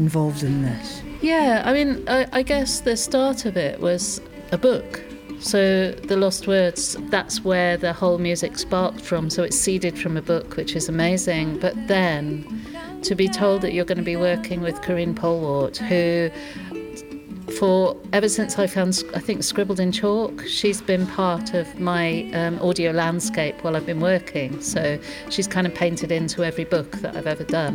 involved in this? Yeah, I mean, I guess the start of it was a book. So The Lost Words, that's where the whole music sparked from. So it's seeded from a book, which is amazing. But then to be told that you're going to be working with Corinne Polwart, who ever since I think Scribbled in Chalk, she's been part of my audio landscape while I've been working. So she's kind of painted into every book that I've ever done.